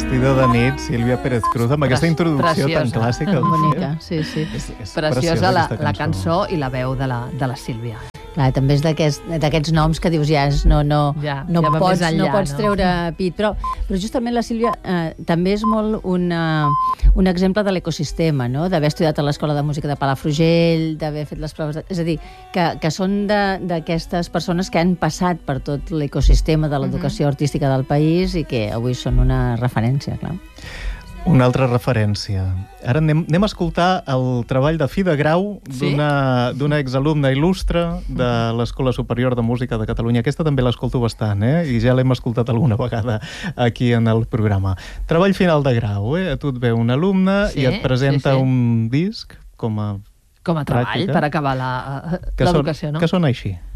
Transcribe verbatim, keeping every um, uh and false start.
Vestida de nit, Sílvia Pérez Cruz, amb aquesta introducció tan clàssica. Bonica, sí, sí. És, és preciosa la, aquesta la cançó i la veu de la, de la Sílvia. Clar, també és d'aquests noms que dius ja, no, no, ja, no, ja pots, enllà, no pots no? treure pit, però, però justament la Sílvia eh, també és molt una, un exemple de l'ecosistema, no? D'haver estudiat a l'Escola de Música de Palafrugell, d'haver fet les proves... De... És a dir, que, que són d'aquestes persones que han passat per tot l'ecosistema de l'educació uh-huh. artística del país i que avui són una referència, clar. Una altra referència. Ara anem, anem a escoltar el treball de fi de grau d'una sí? exalumna il·lustre de l'Escola Superior de Música de Catalunya. Aquesta també l'escolto bastant, eh? I ja l'hem escoltat alguna vegada aquí en el programa. Treball final de grau, eh? A tu et ve un alumne sí, i et presenta sí, sí. un disc com a com a treball pràctica, per acabar l'educació, no? Que sona així.